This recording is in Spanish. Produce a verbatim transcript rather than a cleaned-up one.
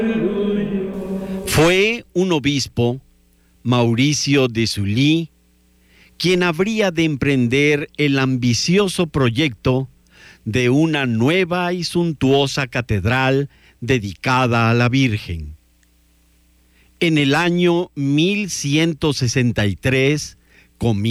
Fue un obispo, Mauricio de Sully, quien habría de emprender el ambicioso proyecto de una nueva y suntuosa catedral dedicada a la Virgen. En el año mil ciento sesenta y tres, comienza